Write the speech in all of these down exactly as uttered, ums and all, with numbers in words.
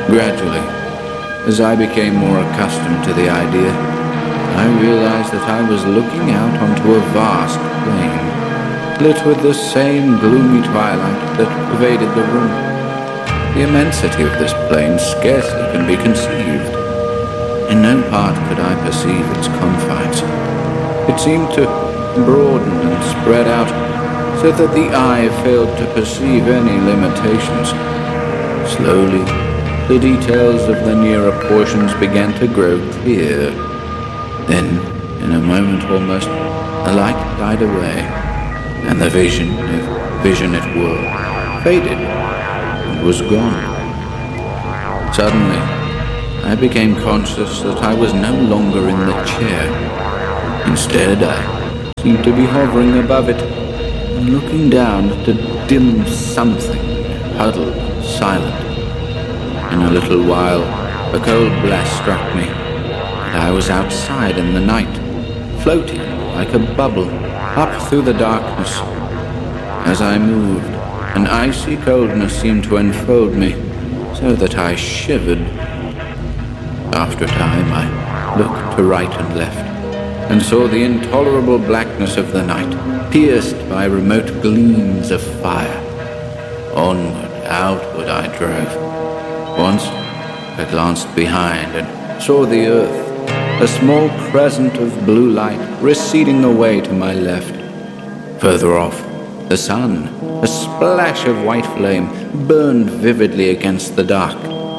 Gradually, as I became more accustomed to the idea, I realized that I was looking out onto a vast plain, lit with the same gloomy twilight that pervaded the room. The immensity of this plain scarcely can be conceived. In no part could I perceive its confines. It seemed to broaden and spread out, so that the eye failed to perceive any limitations. Slowly, the details of the nearer portions began to grow clear. Then, in a moment almost, the light died away, and the vision, if vision it were, faded and was gone. Suddenly, I became conscious that I was no longer in the chair. Instead, I seemed to be hovering above it and looking down at a dim something, huddled, silent. In a little while, a cold blast struck me, and I was outside in the night, floating like a bubble up through the darkness. As I moved, an icy coldness seemed to enfold me, so that I shivered. After a time, I looked to right and left, and saw the intolerable blackness of the night, pierced by remote gleams of fire. Onward, outward I drove. Once, I glanced behind and saw the earth, a small crescent of blue light receding away to my left. Further off, the sun, a splash of white flame, burned vividly against the dark.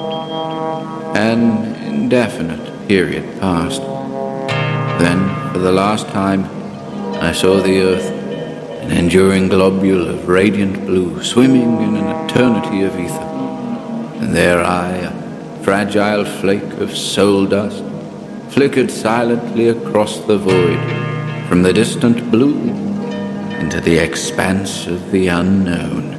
An indefinite period passed. Then, for the last time, I saw the earth, an enduring globule of radiant blue, swimming in an eternity of ether. And there I, a fragile flake of soul dust, flickered silently across the void, from the distant blue into the expanse of the unknown.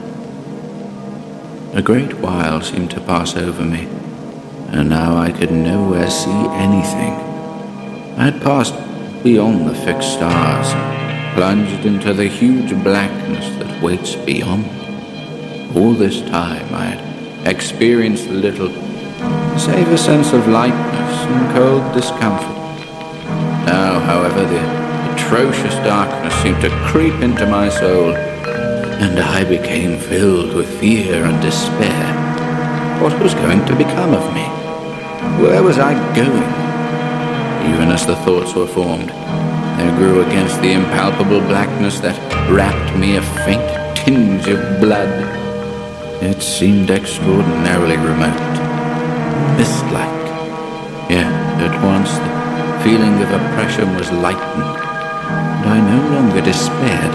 A great while seemed to pass over me, and now I could nowhere see anything. I had passed beyond the fixed stars, plunged into the huge blackness that waits beyond. All this time I had experienced little, save a sense of lightness and cold discomfort. Now, however, the atrocious darkness seemed to creep into my soul, and I became filled with fear and despair. What was going to become of me? Where was I going? Even as the thoughts were formed, there grew against the impalpable blackness that wrapped me a faint tinge of blood. It seemed extraordinarily remote, mist-like. Yet, at once, the feeling of oppression was lightened, and I no longer despaired.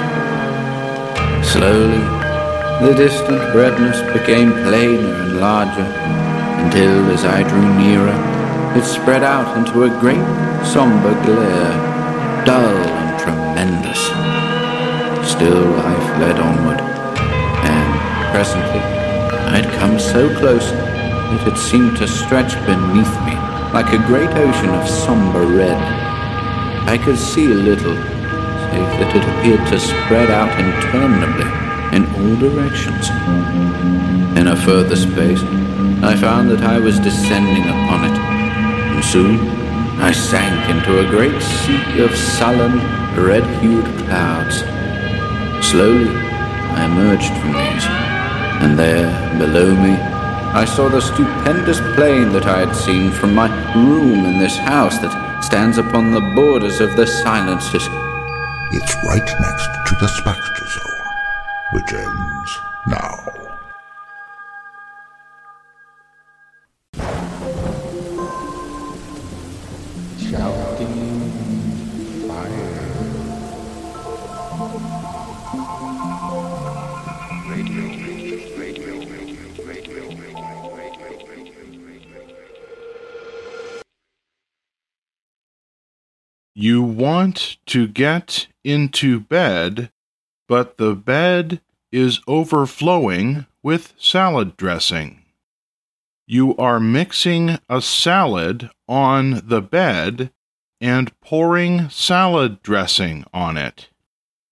Slowly, the distant redness became plainer and larger, until, as I drew nearer, it spread out into a great somber glare, dull and tremendous. Still, I fled onward, and presently I had come so close that it seemed to stretch beneath me like a great ocean of somber red. I could see little, save that it appeared to spread out interminably in all directions. In a further space, I found that I was descending upon it, and soon I sank into a great sea of sullen, red-hued clouds. Slowly, I emerged from these, and there, below me, I saw the stupendous plain that I had seen from my room in this house that stands upon the borders of the silences. It's right next to the Spectre Zone, which ends now. Shouting fire. Radio, radio, radio, radio, radio, You want to get into bed, but the bed is overflowing with salad dressing. You are mixing a salad on the bed and pouring salad dressing on it.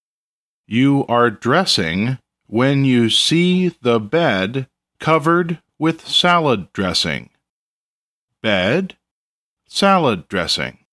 You are dressing when you see the bed covered with salad dressing. Bed, salad dressing.